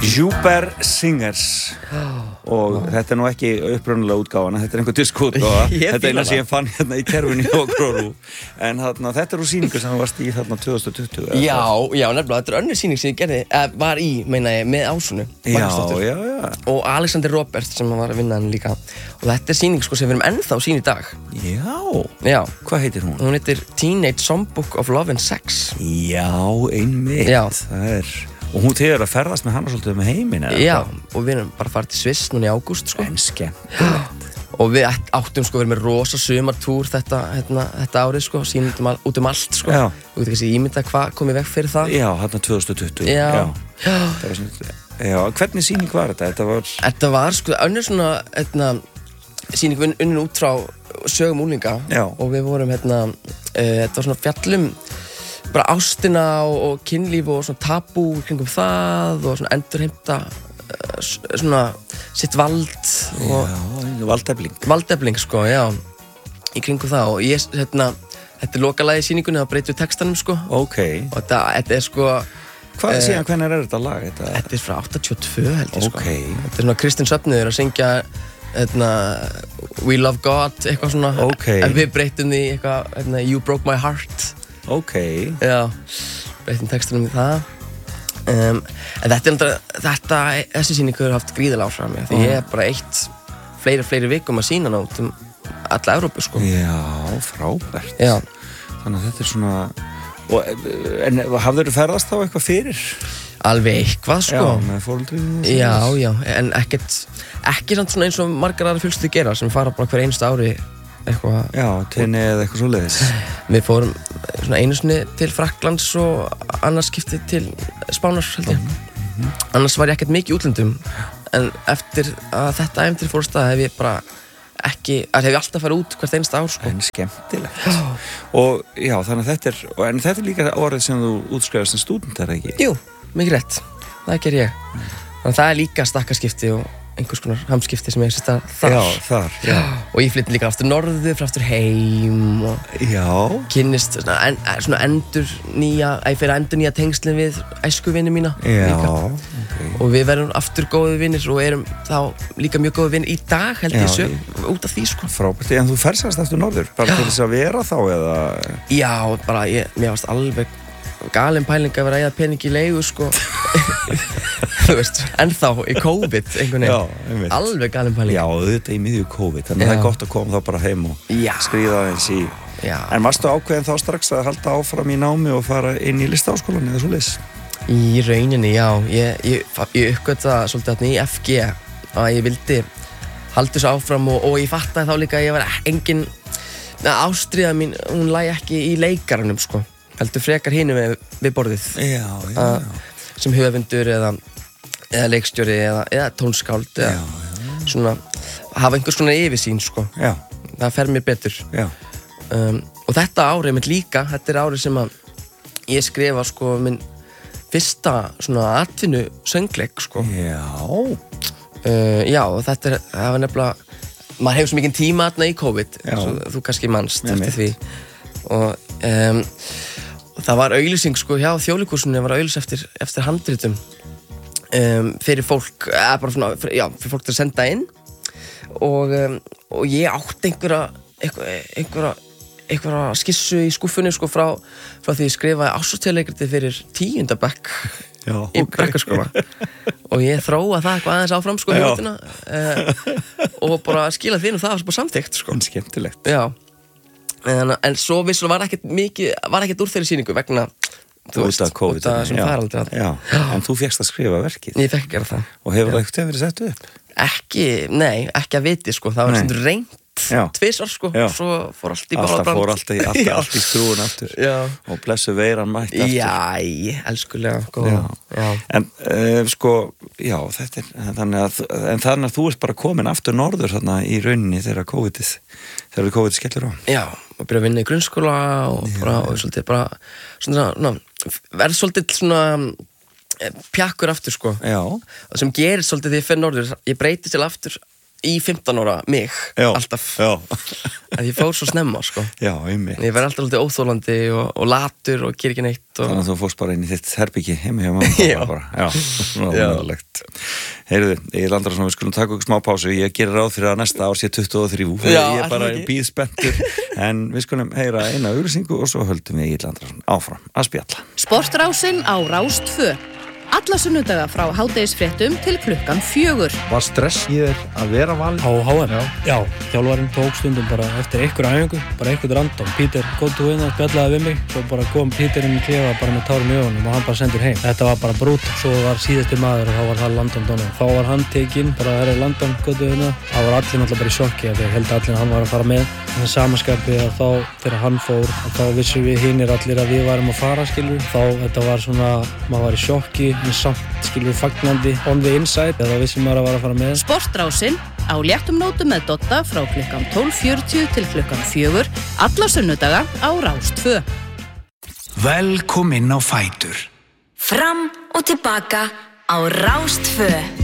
Jupiter Singers og þetta nú ekki upprunalega útgáfan, þetta einhver diskútgáfa þetta eina sem ég fann hérna í kerfunni og gróru en þarna, þetta sýningu sem þú varst í þarna 2020 Já, nefnilega, þetta önnur sýning sem ég gerði var í, meina ég, með Ásunu Já. Og Alexander Robert sem var að vinna hann líka og þetta sýning sko sem við erum ennþá sín í dag Já, hvað heitir hún? Hún heitir Teenage Songbook of Love and Sex Já, einmitt það Og hún tegur að ferðast með hana svolítið með heiminn Já, og við erum bara farið til Sviss núna í ágúst sko. En skemmtilegt Og við áttum sko verið með rosa sumartúr þetta árið sko, sýnum út allt sko. Þú veit ekki ímynda hvað kom í veg fyrir það Já, hérna 2020 Já, hvernig sýning var þetta? Þetta var sko önnur svona sýning unnin út frá sögum unglinga og við vorum þetta var svona fjallum bara ástina og kynlíf og svona tabú kringum það og svona endurheimta svona sitt vald og valdefling sko, já í kringum það og ég, þetta lokalagi í sýningunni, það breytir textanum sko og þetta sko Hvenær þetta lag? Þetta frá 82 held ég sko Þetta svona Kristinn Söfnuður að syngja We Love God, eitthvað svona en við breytum því eitthvað You Broke My Heart Já, breytum textunum í það en þessi sýning hefur haft gríðarlega áhrif á mig því ég bara fleiri vikum að sýna hana út alla Evrópu sko Já, frábært Já. Þannig að þetta svona en hafðirðu ferðast þá eitthvað fyrir? Alveg eitthvað sko Já, með foreldrum Já, en ekki samt svona eins og margar aðra fjölskyldur gera sem fara bara hver einasta ári eitthvað Já, tenni eða eitthvað svoleiðis Við fórum svona einu sinni til Frakklands og annars skipti til Spánar held ég Annars var ég ekkert mikið í útlöndum en eftir að þetta ævintýri fór af stað hef ég bara hef ég alltaf farið út hvert einasta ár sko. En skemmtilegt Og já, þannig að þetta er líka árið sem þú útskrifast sem stúdent, ekki? Jú, mikið rétt, það ger ég Þannig að það er líka stakkaskipti og einhvers konar hamskipti sem ég sést að þar og ég flytti líka aftur norður aftur heim og kynnist svona ég fer að endurnýja tengslin við æskuvinni mína líka og við verðum aftur góði vinnir og erum þá líka mjög góði vinnir í dag held ég út af því sko Frábært, en þú ferðast aftur norður bara til þess að vera þá eða Já, bara mér varst alveg galin pæling að vera að eyða pening í leigu sko þú veist, ennþá í COVID einhvern veginn, alveg galin pæling Já, þetta í miðju COVID, þannig að það er gott að koma þá bara heim og skríða aðeins í En varstu ákveðin þá strax að halda áfram í námi og fara inn í listaháskólann eða svoleiðis? Í rauninni, já, ég uppgötta svolítið í FG að ég vildi halda þessu áfram og ég fattaði þá líka að ég var engin ástríða mín, hún lægi ekki í leikaranum sko heldur frekar hinu við borðið sem höfundur eða leikstjóri eða tónskáld eða svona hafa einhvers konar yfirsýn sko það fer mér betur og þetta árið mitt líka þetta er árið sem að ég skrifa sko minn fyrsta svona atvinnu söngleik sko já og þetta það var nefnilega maður hefur svo mikinn tíma þarna í COVID þú kannski manst eftir því og það var auglýsing sko hjá Þjóðleikhúsinu var auglýs eftir handritum fyrir fólk fyrir fólk til að senda inn og ég átti einhverja skissu í skúffunni sko frá því ég skrifaði árstíðarleikriti fyrir 10. bekk í Brekkuskóla og ég þróa það eitthvað aðeins áfram sko hjóttina og bara skila því það var bara samþykkt sko skemmtilegt en svo vissulega var ekkert úr þeirri sýningu vegna út af COVID en þú fékkst að skrifa verkið ég fekk að gera það og hefur það ekkert verið sett upp? Ekki að viti sko það var stundur reynt tvisvar sko og svo fór allt í báðabrand allt í skrúin aftur og blessu veiran mætt aftur elskulega en sko þetta er þannig að þú ert bara komin aftur norður þarna í rauninni þegar COVID skellur á og byrja að vinna í grunnskóla og svolítið bara verð svolítið svona pjakkur aftur sko og sem gerist svolítið því ég fer norður ég breyti til aftur í 15 ára mig alltaf að ég fór svo snemma sko. Já, einmitt. Ég var alltaf alltaf óþólandi og latur og ger ekki neitt Þannig að þú fórst bara inn í þitt herbyggi heima hjá mamma bara. Já, náðurlegt Heyrðu, Egill Andrason, við skulum taka okkur smá pásu Ég gerir ráð fyrir að næsta ár sé 23 Ég bara býð spenntur En við skulum heyra eina auglýsingu og svo höldum við Egill Andrason áfram að spjalla Sportrásin á Rás 2 Alla sunnudaga frá hádegisfréttum til klukkan 4 Var stress í þér að vera valinn? Á HM? Já, þjálfarinn tók stundum bara eftir einhver æfingu, bara einhvern random Pítur kom til hérna og spjallaði við mig Svo bara kom Pítur inn í klefa bara með tárum í augunum og hann bara sendur heim Þetta var bara brút Svo var síðasti maður og þá var það Landon Donovan Þá var hann tekinn, bara það er Landon kom til hérna Það var allir náttúrulega bara í sjokki Þegar held allir að hann var að fara með En samanskapið að þá, þegar hann fór þá vissum við hinir allir að við varum að fara skilur Þá þetta var svona, maður var í sjokki En samt skilur við fagnandi on the inside Þá vissum maður að fara með Sportrásin á léttum nótum með Dotta frá klukkan 12:40 til klukkan 4 Alla sunnudaga á Rás 2 Velkomin á Fætur Fram og tilbaka á Rás 2